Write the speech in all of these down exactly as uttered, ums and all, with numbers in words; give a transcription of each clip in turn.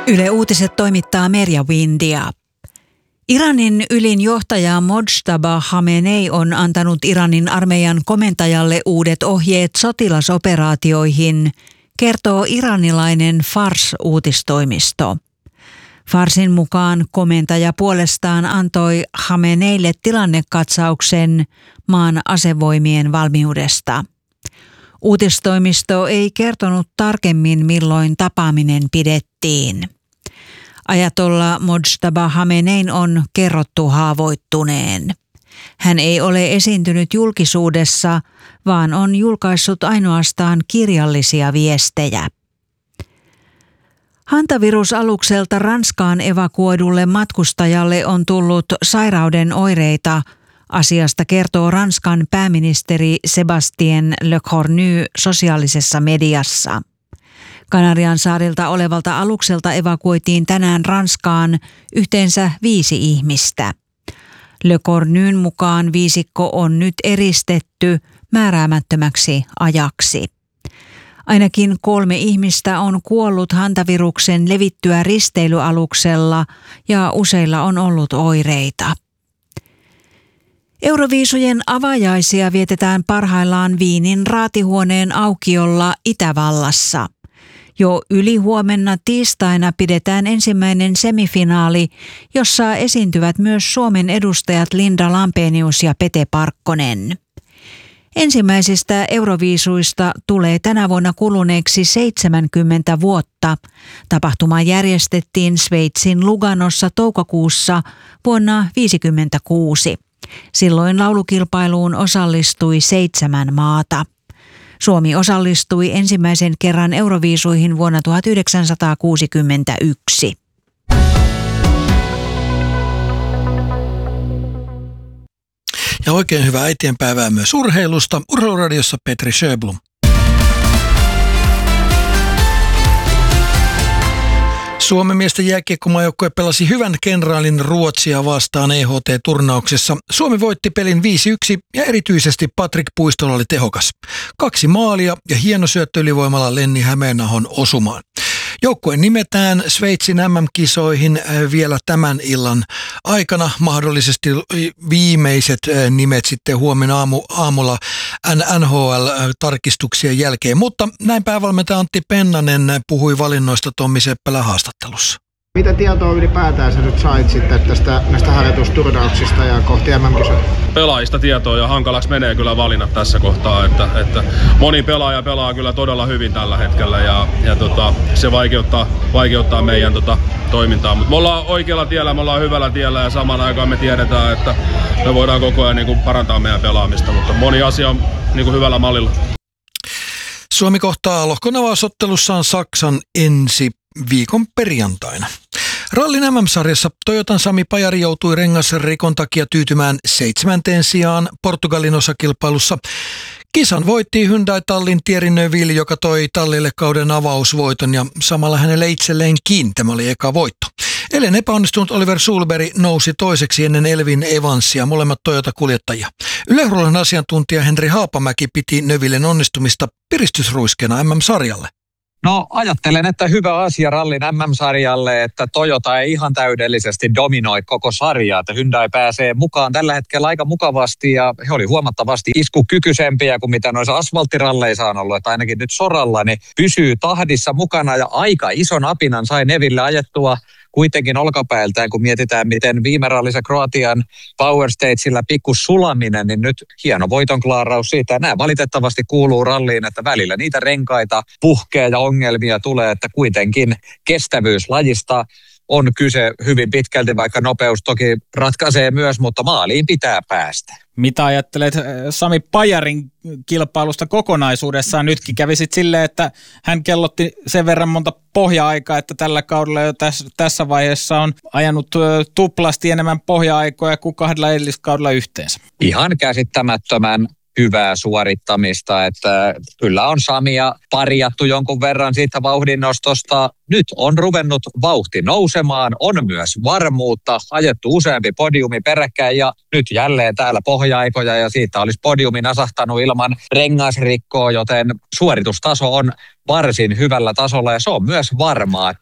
Yle Uutiset toimittaa Merja Windia. Iranin ylin johtaja Mojtaba Khamenei on antanut Iranin armeijan komentajalle uudet ohjeet sotilasoperaatioihin, kertoo iranilainen Fars-uutistoimisto. Farsin mukaan komentaja puolestaan antoi Khameneille tilannekatsauksen maan asevoimien valmiudesta. Uutistoimisto ei kertonut tarkemmin, milloin tapaaminen pidettiin. Ajatollah Mojtaba Khamenein on kerrottu haavoittuneen. Hän ei ole esiintynyt julkisuudessa, vaan on julkaissut ainoastaan kirjallisia viestejä. Hantavirusalukselta Ranskaan evakuoidulle matkustajalle on tullut sairauden oireita. Asiasta kertoo Ranskan pääministeri Sébastien Lecornu sosiaalisessa mediassa. Kanarian saarilta olevalta alukselta evakuoitiin tänään Ranskaan yhteensä viisi ihmistä. Lecornun mukaan viisikko on nyt eristetty määräämättömäksi ajaksi. Ainakin kolme ihmistä on kuollut hantaviruksen levittyä risteilyaluksella ja useilla on ollut oireita. Euroviisujen avajaisia vietetään parhaillaan Viinin raatihuoneen aukiolla Itävallassa. Jo ylihuomenna tiistaina pidetään ensimmäinen semifinaali, jossa esiintyvät myös Suomen edustajat Linda Lampenius ja Pete Parkkonen. Ensimmäisistä Euroviisuista tulee tänä vuonna kuluneeksi seitsemänkymmentä vuotta. Tapahtuma järjestettiin Sveitsin Luganossa toukokuussa vuonna tuhatyhdeksänsataaviisikymmentäkuusi. Silloin laulukilpailuun osallistui seitsemän maata. Suomi osallistui ensimmäisen kerran Euroviisuihin vuonna tuhatyhdeksänsataakuusikymmentäyksi. Ja oikein hyvää äitienpäivää myös urheilusta. Urheiluradiossa Petri Sjöblom. Suomen miesten jääkiekkomaajoukkue pelasi hyvän kenraalin Ruotsia vastaan E H T-turnauksessa. Suomi voitti pelin viisi yksi ja erityisesti Patrik Puistola oli tehokas. Kaksi maalia ja hieno syöttö ylivoimalla Lenni Hämeenahon osumaan. Joukkue nimetään Sveitsin M M-kisoihin vielä tämän illan aikana. Mahdollisesti viimeiset nimet sitten huomenna aamu, aamulla N H L-tarkistuksien jälkeen. Mutta näin päävalmentaja Antti Pennanen puhui valinnoista Tommi Seppälän haastattelussa. Mitä tietoa ylipäätään sä nyt sait sitten tästä näistä harjoitusturnauksista ja kohti M M-kisoja? Pelaajista tietoa ja hankalaksi menee kyllä valinnat tässä kohtaa, että, että moni pelaaja pelaa kyllä todella hyvin tällä hetkellä ja, ja tota, se vaikeuttaa, vaikeuttaa meidän tota, toimintaa. Mutta me ollaan oikealla tiellä, me ollaan hyvällä tiellä ja samaan aikaan me tiedetään, että me voidaan koko ajan niin kuin parantaa meidän pelaamista, mutta moni asia on niin kuin hyvällä mallilla. Suomi kohtaa lohkonavausottelussaan Saksan ensi viikon perjantaina. Rallin M M-sarjassa Toyotan Sami Pajari joutui rengasrikon takia tyytymään seitsemänteen sijaan Portugalin osakilpailussa. Kisan voitti Hyundai-tallin Thierry Neuville, joka toi tallille kauden avausvoiton ja samalla hänelle itselleenkin tämä oli eka voitto. Eilen epäonnistunut Oliver Sulberg nousi toiseksi ennen Elvin Evansia, molemmat Toyota-kuljettajia. Yle-Hurlan asiantuntija Henri Haapamäki piti Neuvillen onnistumista piristysruiskeena M M-sarjalle. No ajattelen, että hyvä asia rallin M M-sarjalle, että Toyota ei ihan täydellisesti dominoi koko sarjaa, että Hyundai pääsee mukaan tällä hetkellä aika mukavasti ja he oli huomattavasti iskukykyisempiä kuin mitä noissa asfalttiralleissa on ollut, että ainakin nyt soralla ne pysyy tahdissa mukana ja aika ison apinan sai Neville ajettua kuitenkin olkapäiltään, kun mietitään, miten viime rallissa Kroatian Power Stagella pikku sulaminen, niin nyt hieno voitonklaaraus siitä. Nämä valitettavasti kuuluu ralliin, että välillä niitä renkaita puhkee ja ongelmia tulee, että kuitenkin kestävyyslajista on kyse hyvin pitkälti, vaikka nopeus toki ratkaisee myös, mutta maaliin pitää päästä. Mitä ajattelet Sami Pajarin kilpailusta kokonaisuudessaan? Nytkin kävisit silleen, että hän kellotti sen verran monta pohja-aikaa, että tällä kaudella jo tässä, tässä vaiheessa on ajanut tuplasti enemmän pohja-aikoja kuin kahdella edelliskaudella yhteensä. Ihan käsittämättömän hyvää suorittamista, että kyllä on Samia parjattu jonkun verran siitä vauhdinnostosta. Nyt on ruvennut vauhti nousemaan, on myös varmuutta, ajettu useampi podiumi peräkkäin ja nyt jälleen täällä pohja-aikoja ja siitä olisi podiumi nasahtanut ilman rengasrikkoa, joten suoritustaso on varsin hyvällä tasolla ja se on myös varmaa.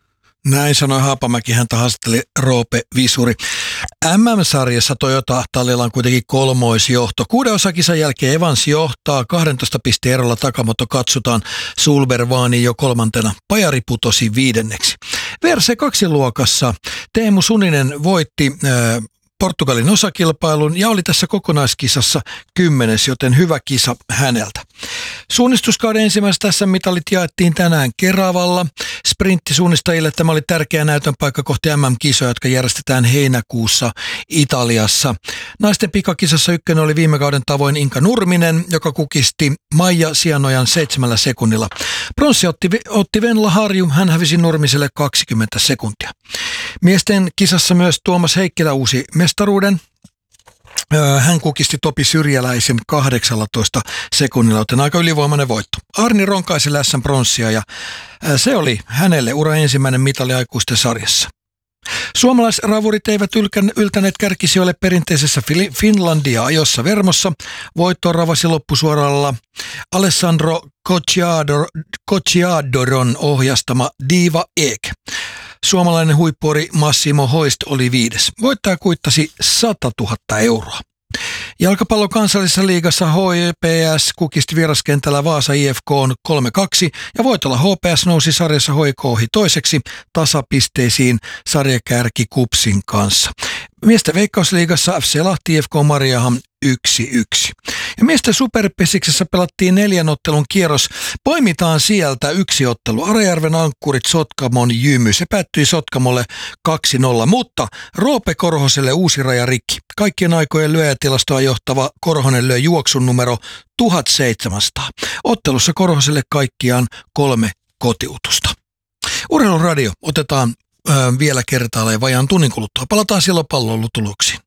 Näin sanoi Haapamäki, häntä haastatteli Roope Visuri. M M-sarjassa Toyota tallilla on kuitenkin kolmoisjohto. Kuuden osakisan jälkeen Evans johtaa kahdentoista pisteen erolla, Takamoto katsotaan, Sulbervani jo kolmantena, Pajari putosi viidenneksi. Verse kaksi luokassa Teemu Suninen voitti äh, Portugalin osakilpailun ja oli tässä kokonaiskisassa kymmenes, joten hyvä kisa häneltä. Suunnistuskauden ensimmäisestä tässä mitalit jaettiin tänään Keravalla. Sprinttisuunnistajille tämä oli tärkeä näytön paikka kohti M M-kisoja, jotka järjestetään heinäkuussa Italiassa. Naisten pikakisassa ykkönen oli viime kauden tavoin Inka Nurminen, joka kukisti Maija Sianojan seitsemällä sekunnilla. Pronssi otti, otti Venla Harju, hän hävisi Nurmiselle kaksikymmentä sekuntia. Miesten kisassa myös Tuomas Heikkilä uusi mestaruuden. Hän kukisti Topi Syrjäläisen kahdeksallatoista sekunnilla, joten aika ylivoimainen voitto. Arni Ronkaiselle S M-pronssia ja se oli hänelle ura ensimmäinen mitali aikuisten sarjassa. Suomalaisravurit eivät yltäneet kärkisijoille perinteisessä Finlandia-ajossa Vermossa. Voittoon ravasi loppusuoralla Alessandro Cocciadoron ohjastama Diva Ek. Suomalainen huippuori Massimo Hoist oli viides. Voittaja kuittasi sata tuhatta euroa. Jalkapallon kansallisessa liigassa H P S kukisti vieraskentällä Vaasa I F K on kolme kaksi ja voitolla H P S nousi sarjassa H I K ohi toiseksi tasapisteisiin sarjakärki Kupsin kanssa. Miesten veikkausliigassa F C Lahti I F K Mariehamn yksi yksi. Ja miesten superpesiksessä pelattiin neljän ottelun kierros. Poimitaan sieltä yksi ottelu. Arajärven Ankkurit Sotkamon Jymy. Se päättyi Sotkamolle kaksi nolla, mutta Roope Korhoselle uusi raja rikki. Kaikkien aikojen lyöjätilastoa johtava Korhonen löi juoksun numero tuhatseitsemänsataa. Ottelussa Korhoselle kaikkiaan kolme kotiutusta. Urheiluradio otetaan ö, vielä kertaalleen vajaan tunnin kuluttua. Palataan silloin palloilutuloksiin.